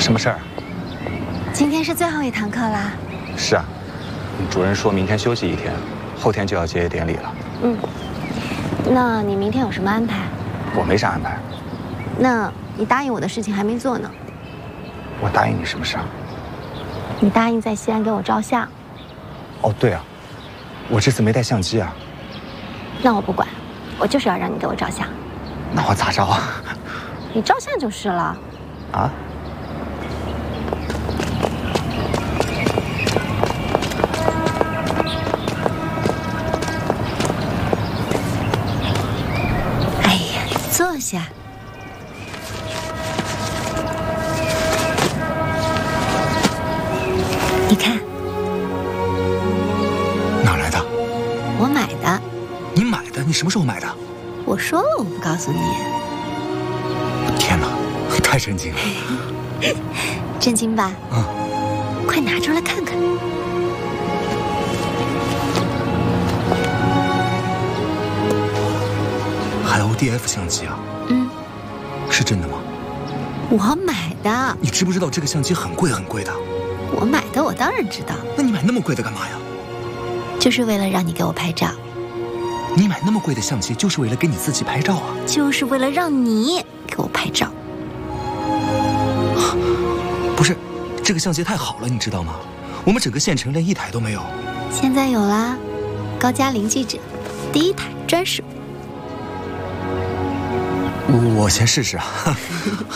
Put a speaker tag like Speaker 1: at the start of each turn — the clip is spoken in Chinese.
Speaker 1: 什么事儿？
Speaker 2: 今天是最后一堂课啦。
Speaker 1: 是啊，主任说明天休息一天，后天就要结业典礼了。
Speaker 2: 那你明天有什么安排？
Speaker 1: 我没啥安排。
Speaker 2: 那你答应我的事情还没做呢。
Speaker 1: 我答应你什么事啊？
Speaker 2: 你答应在西安给我照相。
Speaker 1: 哦，对啊，我这次没带相机啊。
Speaker 2: 那我不管，我就是要让你给我照相。
Speaker 1: 那我咋照啊？
Speaker 2: 你照相就是了。
Speaker 1: 啊？
Speaker 2: 哎呀，坐下。你看，
Speaker 3: 哪来的？
Speaker 2: 我买的。
Speaker 3: 你买的？你什么时候买的？
Speaker 2: 我说了，我不告诉你。
Speaker 3: 天哪，太震惊了！
Speaker 2: 震惊吧？快拿出来看看。
Speaker 3: 还 ODF 相机啊？是真的吗？
Speaker 2: 我买的。
Speaker 3: 你知不知道这个相机很贵很贵的？
Speaker 2: 我买的，我当然知道。
Speaker 3: 那你买那么贵的干嘛呀？
Speaker 2: 就是为了让你给我拍照。
Speaker 3: 你买那么贵的相机，就是为了给你自己拍照啊？
Speaker 2: 就是为了让你给我拍照。
Speaker 3: 不是，这个相机太好了，你知道吗？我们整个县城连一台都没有。
Speaker 2: 现在有啦，高嘉玲记者，第一台专属。
Speaker 3: 我先试试啊。